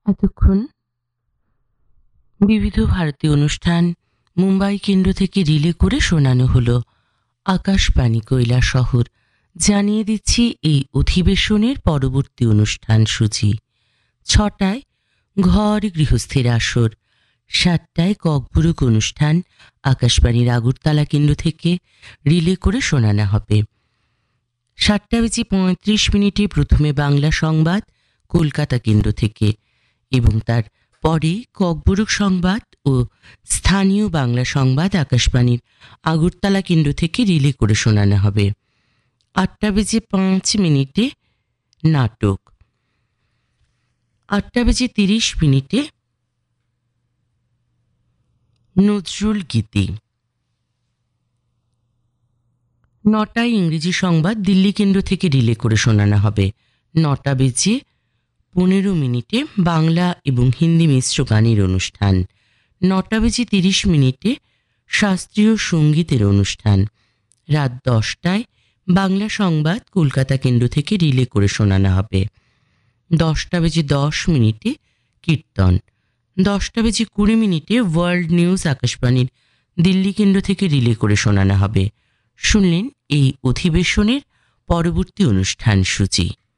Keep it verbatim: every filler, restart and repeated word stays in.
এতক্ষণ বিবিধ ভারতীয় অনুষ্ঠান মুম্বাই কেন্দ্র থেকে রিলে করে শোনানো হলো। আকাশবাণী কৈলাসহর জানিয়ে দিচ্ছি এই অধিবেশনের পরবর্তী অনুষ্ঠান সূচি। ছটায় ঘর গৃহস্থের আসর, সাতটায় ককবুরুক অনুষ্ঠান আকাশবাণীর আগরতলা কেন্দ্র থেকে রিলে করে শোনানো হবে। সাতটা বেজে পঁয়ত্রিশ মিনিটে প্রথমে বাংলা সংবাদ কলকাতা কেন্দ্র থেকে এবং তার পরে ককবুরুক সংবাদ ও স্থানীয় বাংলা সংবাদ আকাশবাণীর আগরতলা কেন্দ্র থেকে রিলে করে শোনানো হবে। আটটা বেজে পাঁচ মিনিটে নাটক, আটটা বেজে তিরিশ মিনিটে নজরুল গীতি, নটায় ইংরেজি সংবাদ দিল্লি কেন্দ্র থেকে রিলে করে শোনানো হবে। নটা বেজে পনেরো মিনিটে বাংলা এবং হিন্দি মিশ্র গানের অনুষ্ঠান। নটা বেজে তিরিশ মিনিটে শাস্ত্রীয় সঙ্গীতের অনুষ্ঠান। রাত দশটায় বাংলা সংবাদ কলকাতা কেন্দ্র থেকে রিলে করে শোনানো হবে। দশটা বেজে দশ মিনিটে কীর্তন। দশটা বেজে কুড়ি মিনিটে ওয়ার্ল্ড নিউজ আকাশবাণীর দিল্লি কেন্দ্র থেকে রিলে করে শোনানো হবে। শুনলেন এই অধিবেশনের পরবর্তী অনুষ্ঠান সূচি।